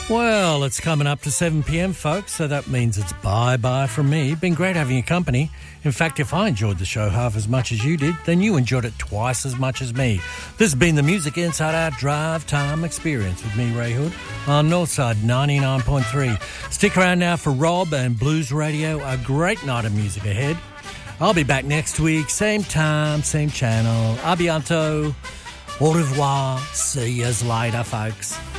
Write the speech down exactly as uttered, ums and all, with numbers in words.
Well, it's coming up to seven p.m, folks, so that means it's bye-bye from me. Been great having your company. In fact, if I enjoyed the show half as much as you did, then you enjoyed it twice as much as me. This has been the Music Inside Our Drive Time Experience with me, Ray Hood, on Northside ninety-nine point three. Stick around now for Rob and Blues Radio. A great night of music ahead. I'll be back next week, same time, same channel. A bientôt. Au revoir. See yous later, folks.